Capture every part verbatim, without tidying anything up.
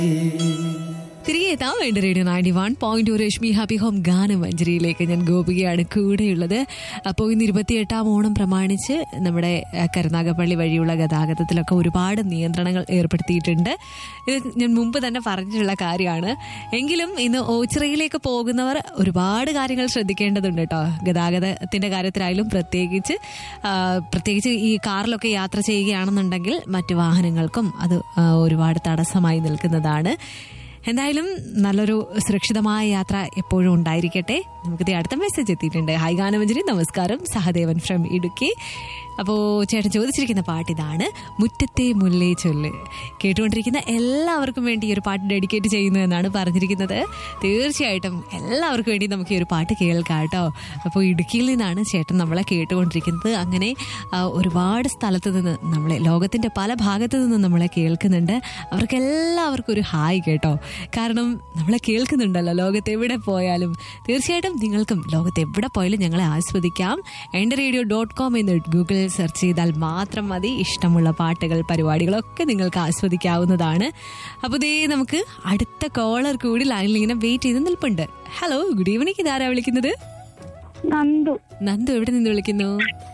തിരികെ എത്താം വേണ്ട radio ninety one point Rashmi happy home ഗാനമഞ്ജരിയിലേക്ക് ഞാൻ ഗോപികയാണ് കൂടെയുള്ളത്. അപ്പോൾ ഇന്ന് ഇരുപത്തിയെട്ടാം ഓണം പ്രമാണിച്ച് നമ്മുടെ കരുനാഗപ്പള്ളി വഴിയുള്ള ഗതാഗതത്തിലൊക്കെ ഒരുപാട് നിയന്ത്രണങ്ങൾ ഏർപ്പെടുത്തിയിട്ടുണ്ട്. ഇത് ഞാൻ മുമ്പ് തന്നെ പറഞ്ഞിട്ടുള്ള കാര്യമാണ്. എങ്കിലും ഇന്ന് ഓച്ചിറയിലേക്ക് പോകുന്നവർ ഒരുപാട് കാര്യങ്ങൾ ശ്രദ്ധിക്കേണ്ടതുണ്ട് കേട്ടോ. ഗതാഗതത്തിന്റെ കാര്യത്തിലായാലും പ്രത്യേകിച്ച് പ്രത്യേകിച്ച് ഈ കാറിലൊക്കെ യാത്ര ചെയ്യുകയാണെന്നുണ്ടെങ്കിൽ മറ്റു വാഹനങ്ങൾക്കും അത് ഒരുപാട് തടസ്സമായി നിൽക്കുന്നതാണ്. എന്തായാലും നല്ലൊരു സുരക്ഷിതമായ യാത്ര എപ്പോഴും ഉണ്ടായിരിക്കട്ടെ. നമുക്കിത് അടുത്ത മെസ്സേജ് എത്തിയിട്ടുണ്ട്. ഹായ് ഗാനമഞ്ജരി, നമസ്കാരം, സഹദേവൻ ഫ്രം ഇടുക്കി. അപ്പോൾ ചേട്ടൻ ചോദിച്ചിരിക്കുന്ന പാട്ട് ഇതാണ്, മുറ്റത്തെ മുല്ലേ ചൊല്ല്. കേട്ടുകൊണ്ടിരിക്കുന്ന എല്ലാവർക്കും വേണ്ടി ഈ ഒരു പാട്ട് ഡെഡിക്കേറ്റ് ചെയ്യുന്നു എന്നാണ് പറഞ്ഞിരിക്കുന്നത്. തീർച്ചയായിട്ടും എല്ലാവർക്കും വേണ്ടി നമുക്ക് ഈ ഒരു പാട്ട് കേൾക്കാം കേട്ടോ. അപ്പോൾ ഇടുക്കിയിൽ നിന്നാണ് ചേട്ടൻ നമ്മളെ കേട്ടുകൊണ്ടിരിക്കുന്നത്. അങ്ങനെ ഒരുപാട് സ്ഥലത്ത് നിന്ന് നമ്മളെ, ലോകത്തിൻ്റെ പല ഭാഗത്തു നിന്ന് നമ്മളെ കേൾക്കുന്നുണ്ട്. അവർക്കെല്ലാവർക്കും ഒരു ഹായ് കേട്ടോ. കാരണം നമ്മളെ കേൾക്കുന്നുണ്ടല്ലോ ലോകത്ത് എവിടെ പോയാലും. തീർച്ചയായിട്ടും നിങ്ങൾക്കും ലോകത്ത് എവിടെ പോയാലും ഞങ്ങളെ ആസ്വദിക്കാം. എൻ്റെ റേഡിയോ ഡോട്ട് കോം എന്ന് ഗൂഗിളിൽ സെർച്ച് ചെയ്താൽ മാത്രം മതി. ഇഷ്ടമുള്ള പാട്ടുകൾ, പരിപാടികളൊക്കെ നിങ്ങൾക്ക് ആസ്വദിക്കാവുന്നതാണ്. അപ്പോൾ ദേ നമുക്ക് അടുത്ത കോളർ കൂടി ലൈനിൽ ഇങ്ങനെ വെയിറ്റ് ചെയ്ത് നിൽപ്പുണ്ട്. Hello, good evening. ഇതാരാ വിളിക്കുന്നത്? നന്ദു. നന്ദു എവിടെ നിന്ന് വിളിക്കുന്നു?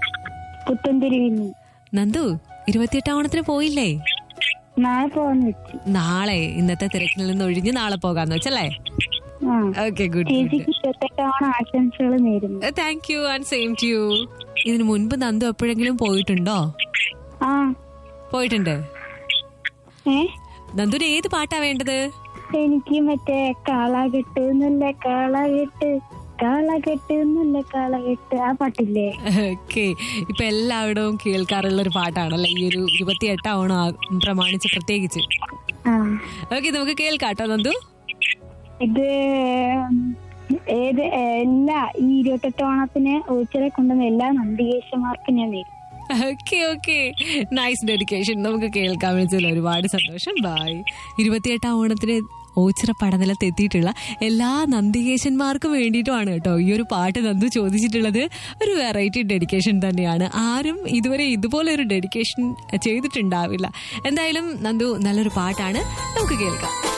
നന്ദു, ഇരുപത്തിയെട്ടാം ഓണത്തിന് പോയില്ലേ? നാളെ പോകാന്ന് വെച്ചു. നാളെ ഇന്നത്തെ തിരക്കിൽ നിന്ന് ഒഴിഞ്ഞ് നാളെ പോകാന്ന് വെച്ചല്ലേ? Okay, good. ആശംസകൾ നേരുന്നു. Thank you and same to you. ഇതിനു മുൻപ് നന്ദു എപ്പോഴെങ്കിലും പോയിട്ടുണ്ടോ? ആ, പോയിട്ടുണ്ട്. നന്ദുന് ഏത് പാട്ടാ വേണ്ടത്? എനിക്ക് മറ്റേ കാളകെട്ട് നല്ല കാളകെട്ട് കാളകെട്ട് നല്ല കാളകെട്ട് ആ പാട്ടില്ലേ? ഓക്കെ, ഇപ്പൊ എല്ലായിടവും കേൾക്കാറുള്ള ഒരു പാട്ടാണല്ലേ ഈ ഒരു ഇരുപത്തിയെട്ടാം ഓണം പ്രമാണിച്ച് പ്രത്യേകിച്ച്. ഓക്കെ, നമുക്ക് കേൾക്കാട്ടോ നന്ദു. ഇത് ഏത് എല്ലാ ഈ ഇരുപത്തെട്ട് ഓണത്തിന് ഓച്ചിറ കൊണ്ടുവന്ന എല്ലാ നന്ദികേശന്മാർക്കും ഞാൻ നേരും. Okay okay, nice dedication. നമുക്ക് കേൾക്കാൻ വിളിച്ചതിൽ ഒരുപാട് സന്തോഷം. ബൈ. ഇരുപത്തിയെട്ടാം ഓണത്തിന് ഓച്ചിറ പടനിലത്ത് എത്തിയിട്ടുള്ള എല്ലാ നന്ദികേശന്മാർക്കും വേണ്ടിയിട്ടുമാണ് കേട്ടോ ഈ ഒരു പാട്ട് നന്ദു ചോദിച്ചിട്ടുള്ളത്. ഒരു വെറൈറ്റി ഡെഡിക്കേഷൻ തന്നെയാണ്. ആരും ഇതുവരെ ഇതുപോലെ ഒരു ഡെഡിക്കേഷൻ ചെയ്തിട്ടുണ്ടാവില്ല. എന്തായാലും നന്ദു നല്ലൊരു പാട്ടാണ്, നമുക്ക് കേൾക്കാം.